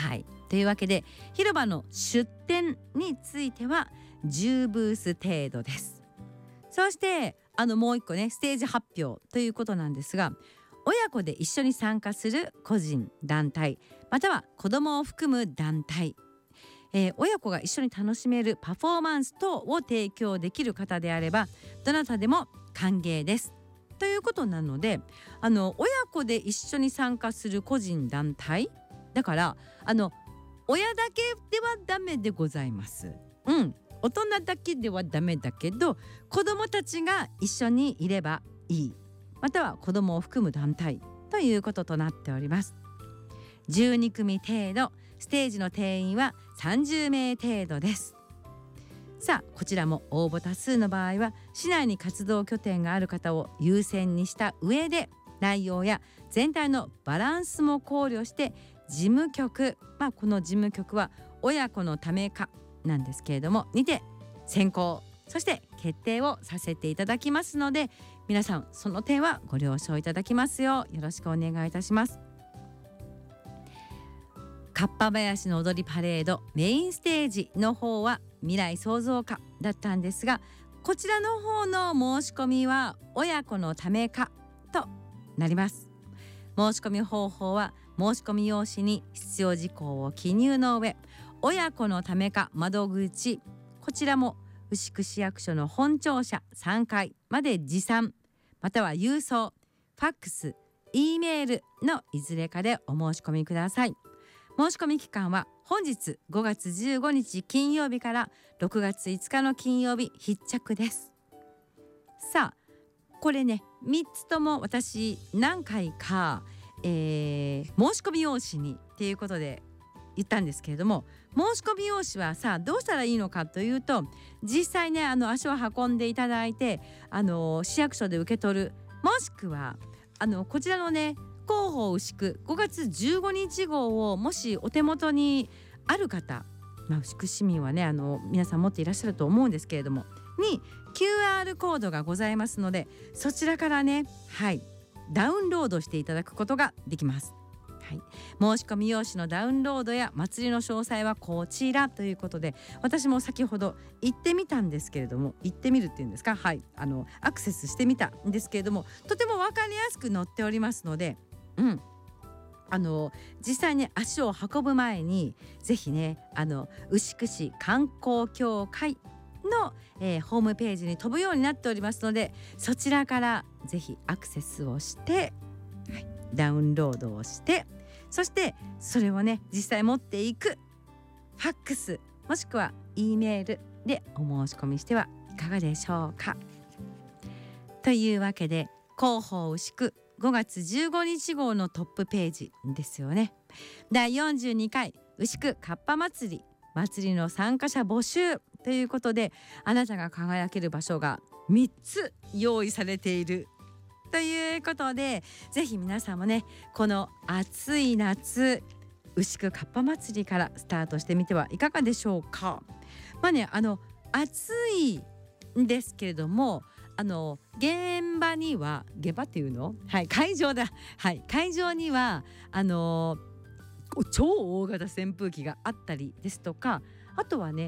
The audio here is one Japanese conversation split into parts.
はい、というわけで広場の出店については10ブース程度です。そしてもう一個ね、ステージ発表ということなんですが、親子で一緒に参加する個人団体または子どもを含む団体、親子が一緒に楽しめるパフォーマンス等を提供できる方であればどなたでも歓迎ですということなので、親子で一緒に参加する個人団体だから親だけではダメでございます。大人だけではダメだけど子どもたちが一緒にいればいい、または子どもを含む団体ということとなっております。12組程度、ステージの定員は30名程度です。さあこちらも応募多数の場合は市内に活動拠点がある方を優先にした上で内容や全体のバランスも考慮して事務局、この事務局は親子のためかなんですけれどもにて選考そして決定をさせていただきますので、皆さんその点はご了承いただきますようよろしくお願いいたします。かっぱ林の踊りパレードメインステージの方は未来創造歌だったんですが、こちらの方の申し込みは親子のためかとなります。申し込み方法は申し込み用紙に必要事項を記入の上、親子のためか窓口、こちらも牛久市役所の本庁舎3階まで持参または郵送、ファックス、Eメールのいずれかでお申し込みください。申し込み期間は本日5月15日金曜日から6月5日の金曜日必着です。さあこれね3つとも私何回か、申し込み用紙にっていうことで言ったんですけれども、申し込み用紙はさあどうしたらいいのかというと、実際ね足を運んでいただいて市役所で受け取る、もしくはこちらのね広報牛久5月15日号をもしお手元にある方、牛久市民はね皆さん持っていらっしゃると思うんですけれどもに QR コードがございますので、そちらからねダウンロードしていただくことができます。申し込み用紙のダウンロードや祭りの詳細はこちらということで、私も先ほど行ってみたんですけれども、行ってみるっていうんですか、アクセスしてみたんですけれども、とても分かりやすく載っておりますので、実際に足を運ぶ前にぜひね牛久市観光協会の、ホームページに飛ぶようになっておりますので、そちらからぜひアクセスをして、ダウンロードをして、そしてそれをね実際持っていくファックスもしくは E メールでお申し込みしてはいかがでしょうか。というわけで広報牛久5月15日号のトップページですよね。第42回牛久かっぱ祭りの参加者募集ということで、あなたが輝ける場所が3つ用意されているということで、ぜひ皆さんもねこの暑い夏牛久かっぱ祭りからスタートしてみてはいかがでしょうか。暑いんですけれども現場にはっていうの、会場だ、会場には超大型扇風機があったりですとか、あとはね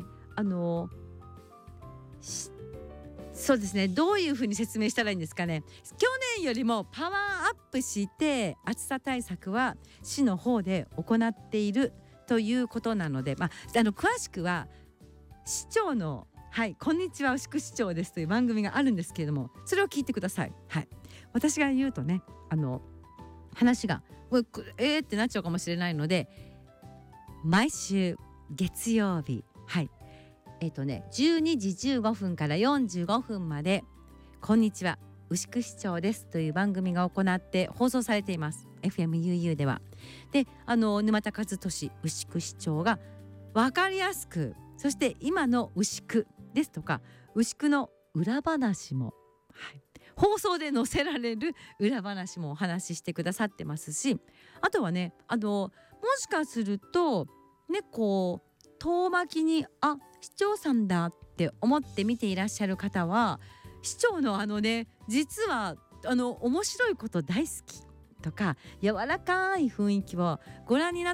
そうですね、どういうふうに説明したらいいんですかね。去年よりもパワーアップして暑さ対策は市の方で行っているということなので、詳しくは市長のこんにちは牛久市長ですという番組があるんですけれども、それを聞いてください。私が言うとね話がってなっちゃうかもしれないので、毎週月曜日12時15分から45分までこんにちは牛久市長ですという番組が行って放送されています。 FMUU では。で沼田和俊牛久市長が分かりやすく、そして今の牛久ですとか牛久の裏話も、放送で載せられる裏話もお話ししてくださってますし、あとはねもしかするとね遠巻きに市長さんだって思って見ていらっしゃる方は、市長の実は面白いこと大好きとか柔らかい雰囲気をご覧になっ